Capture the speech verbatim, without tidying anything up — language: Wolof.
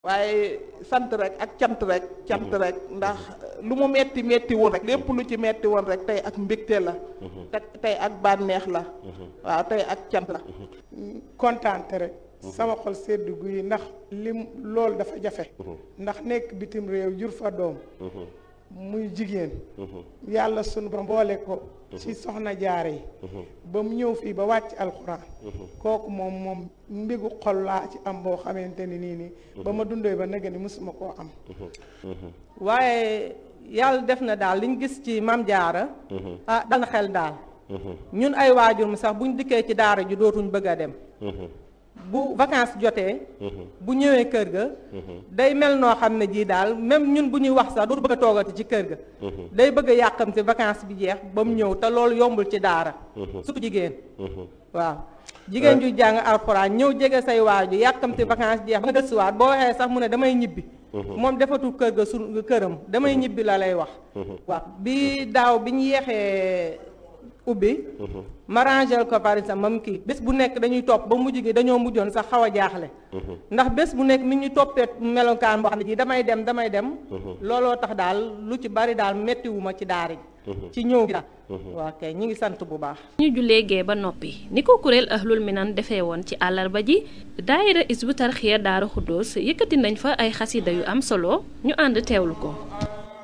waaye sant rek ak cant rek cant rek ndax lu mu metti metti woon rek lépp lu ci metti woon rek tey ak mbégte la te tey ak bànneex la waaw tey ak cant la kontaante rek sama xol sedd guy ndax lim loolu dafa jafe ndax nekk bitim réew jur fa doom muy jigéen yàlla sunu ba boole ko ci soxna jaare yi ba mu ñëw fii ba wàcc alxuraan kooku moom moom mbégu xol laa ci am boo xamante ni nii nii ba ma dundee ba nag ni mësuma koo am waaye yàlla def na daal liñ gis ci Mame Diarra ah dal na xel daal ñun ay waajur mu sax buñ dikkee ci daara ji dootuñ bëgg a dem bu vacances jotee bu ñëwee kër ga day mel noo xam ne jii daal même ñun bu ñuy wax sax dootu bëgg a toogati ci kër ga day bëgg a yàqamte vacances bi jeex ba mu ñëw te loolu yombul ci daara surtout jigéen waaw jigéen ju jàng alxuraan ñëw jege say waaju yàqamte vacances jeex ba nga gëstuwaat boo waxee sax mu ne damay ñibbi moom defatul kër ga su këram damay ñibbi la lay wax waaw bi daaw bi ñu yeexee ubbi ma rangel ko par exemple mam kii bés bu nekk dañuy topp ba mujj gi dañoo mujjoon sax xaw a jaaxle ndax bés bu nekk mi ñu toppee melokaan boo xam ne ji damay dem damay dem looloo tax daal lu ci bari daal méttiwuma ci daara ji ci ñëw gi daal waaw kay ñi ngi sant bu baax ñu jullee gee ba noppi ni ko kuréel Ahlul Minan defee woon ci àllarba ji daayira Hizbut Tarqiyyah Daaru Xuddoos yëkkati nañ fa ay xasida yu am solo ñu ànd teewlu ko